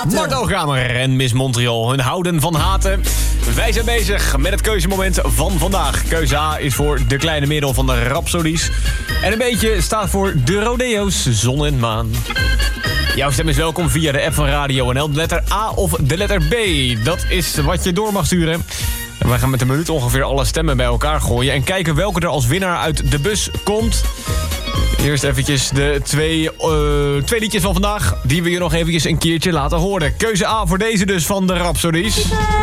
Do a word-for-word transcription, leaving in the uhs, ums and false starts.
Haten. Mart Hoogkamer en Miss Montreal, hun houden van haten. Wij zijn bezig met het keuzemoment van vandaag. Keuze A is voor de kleine middel van de Rhapsodies. En een beetje staat voor de Rodeo's, zon en maan. Jouw stem is welkom via de app van Radio N L. De letter A of de letter B. Dat is wat je door mag sturen. En wij gaan met een minuut ongeveer alle stemmen bij elkaar gooien... en kijken welke er als winnaar uit de bus komt. Eerst eventjes de twee, uh, twee liedjes van vandaag... die we je nog eventjes een keertje laten horen. Keuze A voor deze dus van de Rhapsodies.